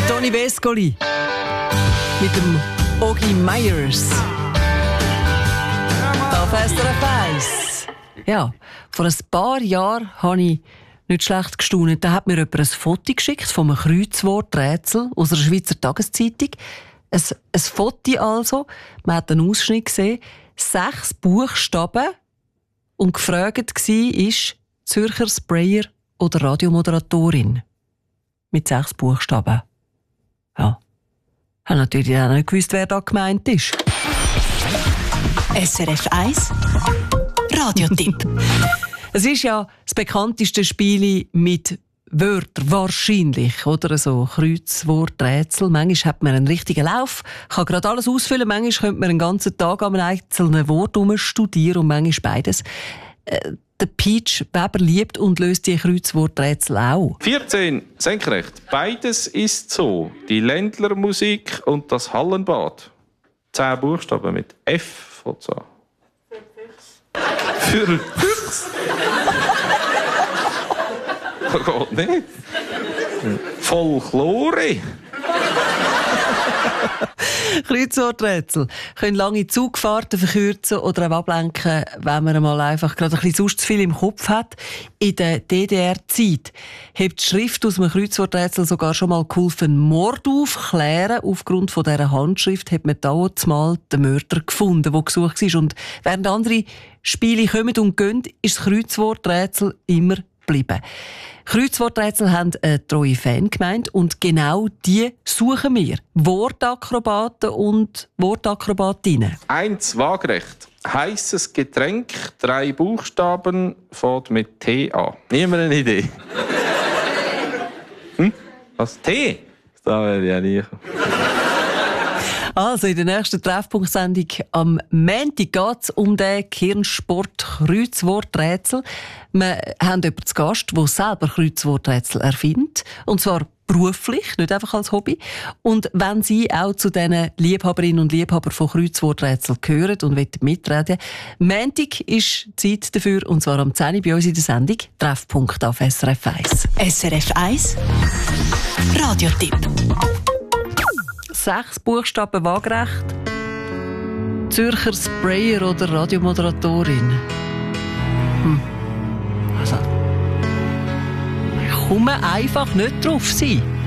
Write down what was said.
Toni Vescoli mit dem Ogi Myers. Auf SRF 1. Ja, vor ein paar Jahren habe ich nicht schlecht gestaunt. Da hat mir jemand ein Foto geschickt von einem Kreuzworträtsel aus einer Schweizer Tageszeitung. Ein Foto also. Man hat einen Ausschnitt gesehen. 6 Buchstaben. Und gefragt war, Zürcher Sprayer oder Radiomoderatorin. Mit 6 Buchstaben. Ja. Ich habe natürlich auch nicht gewusst, wer da gemeint ist. SRF 1 Radiotipp. Es ist ja das bekannteste Spiel mit Wörtern, wahrscheinlich, oder? So Kreuzworträtsel. Manchmal hat man einen richtigen Lauf, kann gerade alles ausfüllen. Manchmal könnte man einen ganzen Tag an einem einzelnen Wort studieren und manchmal beides. Der Peach Weber liebt und löst die Kreuzworträtsel auch. 14, senkrecht. Beides ist so. Die Ländlermusik und das Hallenbad. 10 Buchstaben mit F von so. Für Füchs. Geht nicht. Folklore. Kreuzworträtsel können lange Zugfahrten verkürzen oder auch ablenken, wenn man mal einfach gerade ein bisschen sonst zu viel im Kopf hat. In der DDR-Zeit hat die Schrift aus einem Kreuzworträtsel sogar schon mal geholfen, Mord aufklären. Aufgrund von dieser Handschrift hat man damals mal den Mörder gefunden, der gesucht war. Und während andere Spiele kommen und gehen, ist das Kreuzworträtsel immer geblieben. Kreuzworträtsel haben eine treue Fangemeinde und genau die suchen wir. Wortakrobaten und Wortakrobatinnen. 1 waagerecht. Heisses Getränk, 3 Buchstaben, fängt mit T an. Niemand eine Idee? Was? T? Da wäre ja nie. Also, in der nächsten Treffpunktsendung am Montag geht es um den Kirnsport-Kreuzworträtsel. Wir haben jemanden zu Gast, der selber Kreuzworträtsel erfindet. Und zwar beruflich, nicht einfach als Hobby. Und wenn Sie auch zu diesen Liebhaberinnen und Liebhabern von Kreuzworträtseln gehören und mitreden wollen, Montag ist Zeit dafür, und zwar am 10 Uhr bei uns in der Sendung Treffpunkt auf SRF 1. SRF 1 Radiotipp. 6 Buchstaben waagerecht. Zürcher Sprayer oder Radiomoderatorin. Also, ich komme einfach nicht drauf sein.